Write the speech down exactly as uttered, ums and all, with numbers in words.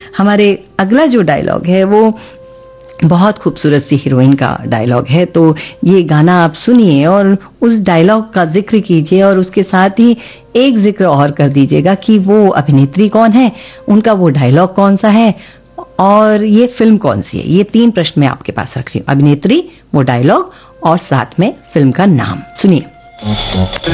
हमारे अगला जो डायलॉग है वो बहुत खूबसूरत सी हीरोइन का डायलॉग है, तो ये गाना आप सुनिए और उस डायलॉग का जिक्र कीजिए और उसके साथ ही एक जिक्र और कर दीजिएगा कि वो अभिनेत्री कौन है, उनका वो डायलॉग कौन सा है और ये फिल्म कौन सी है। ये तीन प्रश्न मैं आपके पास रख रही हूँ, अभिनेत्री, वो डायलॉग और साथ में फिल्म का नाम। सुनिए।